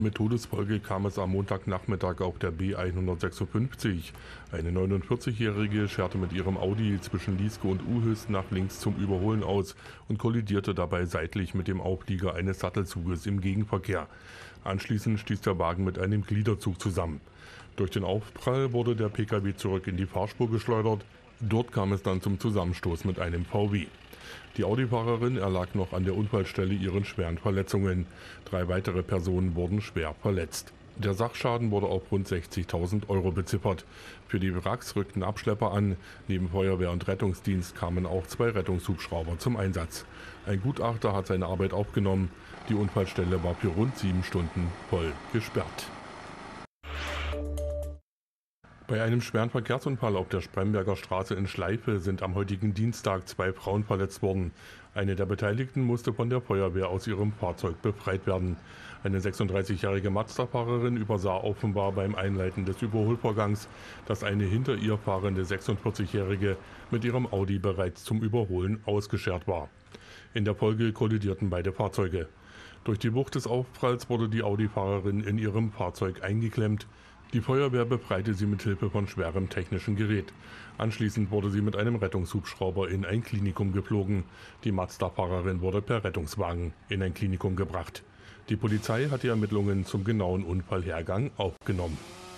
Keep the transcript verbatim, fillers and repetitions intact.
Mit Todesfolge kam es am Montagnachmittag auf der B hundertsechsundfünfzig. Eine neunundvierzigjährige scherte mit ihrem Audi zwischen Lieske und Uhüs nach links zum Überholen aus und kollidierte dabei seitlich mit dem Auflieger eines Sattelzuges im Gegenverkehr. Anschließend stieß der Wagen mit einem Gliederzug zusammen. Durch den Aufprall wurde der Pkw zurück in die Fahrspur geschleudert. Dort kam es dann zum Zusammenstoß mit einem V W. Die Audi-Fahrerin erlag noch an der Unfallstelle ihren schweren Verletzungen. Drei weitere Personen wurden schwer verletzt. Der Sachschaden wurde auf rund sechzigtausend Euro beziffert. Für die Wracks rückten Abschlepper an. Neben Feuerwehr und Rettungsdienst kamen auch zwei Rettungshubschrauber zum Einsatz. Ein Gutachter hat seine Arbeit aufgenommen. Die Unfallstelle war für rund sieben Stunden voll gesperrt. Bei einem schweren Verkehrsunfall auf der Spremberger Straße in Schleife sind am heutigen Dienstag zwei Frauen verletzt worden. Eine der Beteiligten musste von der Feuerwehr aus ihrem Fahrzeug befreit werden. Eine sechsunddreißigjährige Mazda-Fahrerin übersah offenbar beim Einleiten des Überholvorgangs, dass eine hinter ihr fahrende sechsundvierzigjährige mit ihrem Audi bereits zum Überholen ausgeschert war. In der Folge kollidierten beide Fahrzeuge. Durch die Wucht des Aufpralls wurde die Audi-Fahrerin in ihrem Fahrzeug eingeklemmt. Die Feuerwehr befreite sie mit Hilfe von schwerem technischen Gerät. Anschließend wurde sie mit einem Rettungshubschrauber in ein Klinikum geflogen. Die Mazda-Fahrerin wurde per Rettungswagen in ein Klinikum gebracht. Die Polizei hat die Ermittlungen zum genauen Unfallhergang aufgenommen.